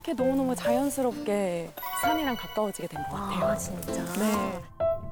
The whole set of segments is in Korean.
이렇게 너무너무 자연스럽게 산이랑 가까워지게 된 것 같아요. 아, 진짜? 네.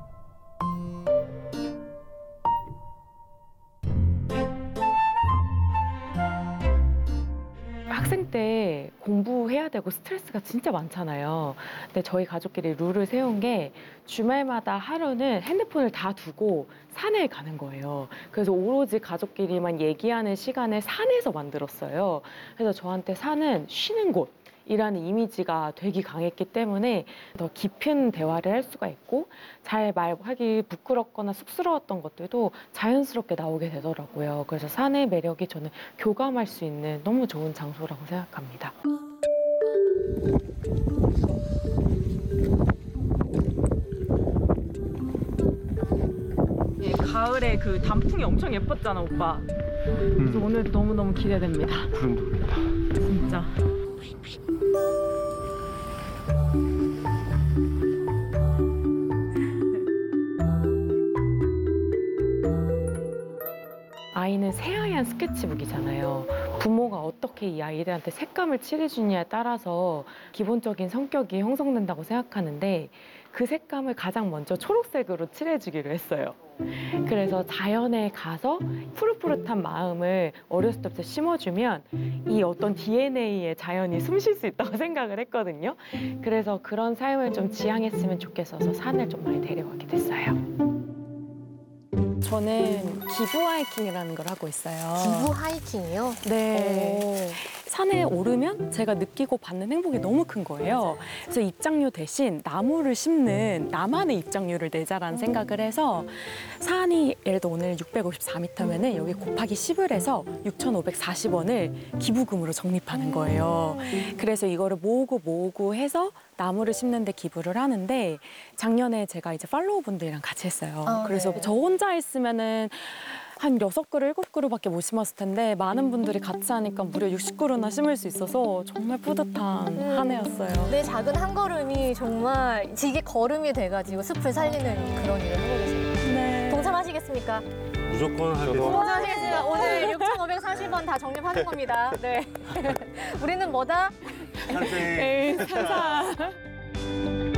학생 때 공부해야 되고 스트레스가 진짜 많잖아요. 근데 저희 가족끼리 룰을 세운 게 주말마다 하루는 핸드폰을 다 두고 산에 가는 거예요. 그래서 오로지 가족끼리만 얘기하는 시간을 산에서 만들었어요. 그래서 저한테 산은 쉬는 곳. 이라는 이미지가 되게 강했기 때문에 더 깊은 대화를 할 수가 있고 잘 말하기 부끄럽거나 쑥스러웠던 것들도 자연스럽게 나오게 되더라고요. 그래서 산의 매력이 저는 교감할 수 있는 너무 좋은 장소라고 생각합니다. 가을에 그 단풍이 엄청 예뻤잖아, 오빠. 그래서 오늘 너무너무 기대됩니다. 구름도 올린다. 진짜. 아이는 새하얀 스케치북이잖아요. 부모가 어떻게 이 아이들한테 색감을 칠해주느냐에 따라서 기본적인 성격이 형성된다고 생각하는데 그 색감을 가장 먼저 초록색으로 칠해주기로 했어요. 그래서 자연에 가서 푸릇푸릇한 마음을 어렸을 때부터 심어주면 이 어떤 DNA에 자연이 숨 쉴 수 있다고 생각을 했거든요. 그래서 그런 삶을 좀 지향했으면 좋겠어서 산을 좀 많이 데려가게 됐어요. 저는 기부 하이킹이라는 걸 하고 있어요. 기부 하이킹이요? 네. 오. 산에 오르면 제가 느끼고 받는 행복이 너무 큰 거예요. 그래서 입장료 대신 나무를 심는 나만의 입장료를 내자라는 생각을 해서 산이 예를 들어 오늘 654m면은 여기 곱하기 10을 해서 6,540원을 기부금으로 적립하는 거예요. 그래서 이거를 모으고 해서 나무를 심는 데 기부를 하는데 작년에 제가 이제 팔로워 분들이랑 같이 했어요. 그래서 네. 저 혼자 했으면은 한 6그루, 7그루밖에 못 심었을 텐데 많은 분들이 같이 하니까 무려 60그루나 심을 수 있어서 정말 뿌듯한 한 해였어요. 내 작은 한 걸음이 정말 지게 걸음이 돼가지고 숲을 살리는 그런 일을 하고 계세요. 네. 동참하시겠습니까? 무조건 하겠습니다. 동참하시겠습니다. 오늘 6,540원 다 적립하는 겁니다. 네. 우리는 뭐다? 탄생. 에이, 세상.